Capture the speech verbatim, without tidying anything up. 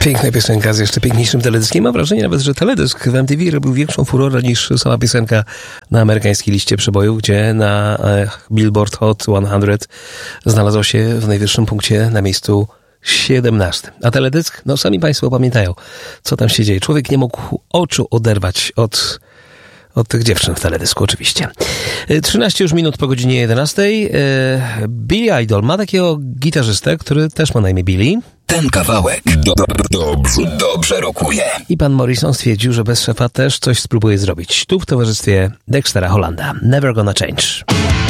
Piękna piosenka z jeszcze piękniejszym teledyskiem. Mam wrażenie nawet, że teledysk w M T V robił większą furorę niż sama piosenka na amerykańskiej liście przebojów, gdzie na Billboard Hot sto znalazło się w najwyższym punkcie na miejscu siedemnastym. A teledysk, no sami Państwo pamiętają, co tam się dzieje. Człowiek nie mógł oczu oderwać od... Od tych dziewczyn w teledysku, oczywiście. trzynaście już minut po godzinie jedenastej. Billy Idol ma takiego gitarzystę, który też ma na imię Billy. Ten kawałek do, do, dobrze, dobrze rokuje. I pan Morrison stwierdził, że bez szefa też coś spróbuje zrobić. Tu w towarzystwie Dextera Hollanda. Never Gonna Change.